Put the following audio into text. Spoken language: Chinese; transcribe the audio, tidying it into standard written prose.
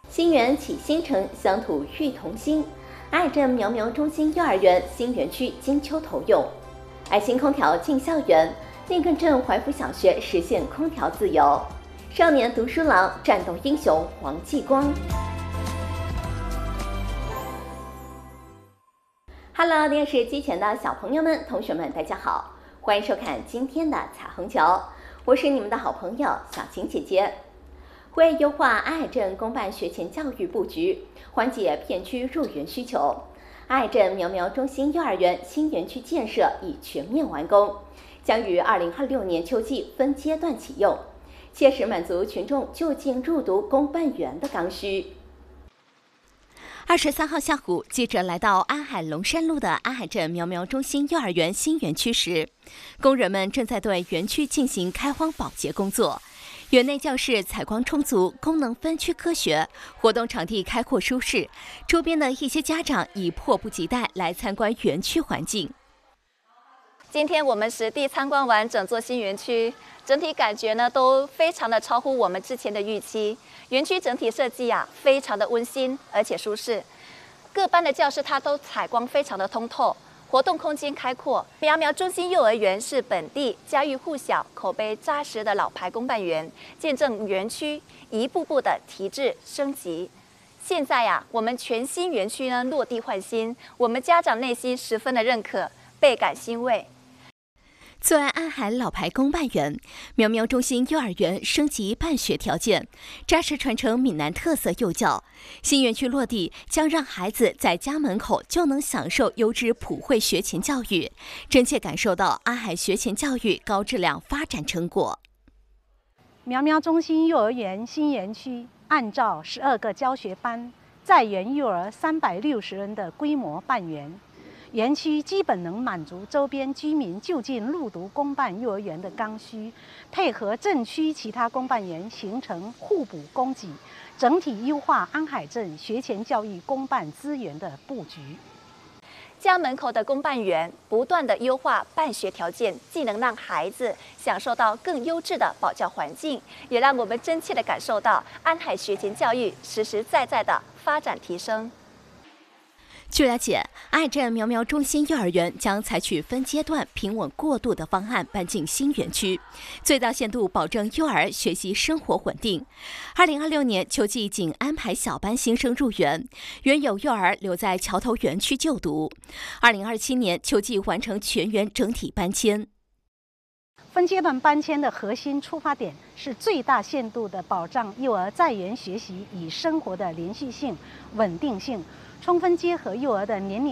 新园启新城，乡土育童心。爱镇苗苗中心幼儿园新园区金秋投用，爱心空调进校园，令更镇怀福小学实现空调自由。少年读书郎，战斗英雄黄继光。Hello， 电视机前的小朋友们、同学们，大家好，欢迎收看今天的彩虹桥，我是你们的好朋友小晴姐姐。为优化爱镇公办学前教育布局，缓解片区入园需求，爱镇苗苗中心幼儿园新园区建设已全面完工，将于2026年秋季分阶段启用，切实满足群众就近入读公办园的刚需。23号下午，记者来到安海龙山路的安海镇苗苗中心幼儿园新园区时，工人们正在对园区进行开荒保洁工作。园内教室采光充足，功能分区科学，活动场地开阔舒适，周边的一些家长已迫不及待来参观园区环境。 今天我们实地参观完整座新园区，整体感觉呢都非常的超乎我们之前的预期。园区整体设计非常的温馨而且舒适，各班的教室它都采光非常的通透。活动空间开阔，苗苗中心幼儿园是本地家喻户晓、口碑扎实的老牌公办园，见证园区一步步的提质升级。现在我们全新园区呢落地换新，我们家长内心十分的认可，倍感欣慰。 作为安海老牌公办园，苗苗中心幼儿园升级办学条件，扎实传承闽南特色幼教。新园区落地将让孩子在家门口就能享受优质普惠学前教育，真切感受到安海学前教育高质量发展成果。 苗苗中心幼儿园新园区按照12个教学班、在园幼儿360人的规模办园。园区基本能满足周边居民就近入读公办幼儿园的刚需，配合镇区其他公办园形成互补供给，整体优化安海镇学前教育公办资源的布局。 家门口的公办园不断的优化办学条件，既能让孩子享受到更优质的保教环境，也让我们真切的感受到安海学前教育实实在在的发展提升。 据了解，爱镇苗苗中心幼儿园将采取分阶段平稳过渡的方案搬进新园区，最大限度保证幼儿学习生活稳定。2026年秋季仅安排小班新生入园，原有幼儿留在桥头园区就读。2027年秋季完成全园整体搬迁。 分阶段搬迁的核心出发点是最大限度地保障幼儿在园学习与生活的连续性、稳定性，充分结合幼儿的年龄